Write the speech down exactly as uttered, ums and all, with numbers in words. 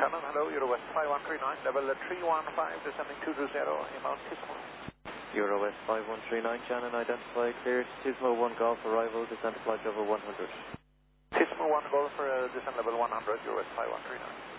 Shannon, hello, Euro West five one three nine, level three one five, descending two two zero, inbound Tismo. Euro West five one three nine, Shannon, identify, cleared, Tismo one Golf, arrival, descent flight level one hundred. Tismo one Golf for uh, descent level one hundred, Euro West five one three nine.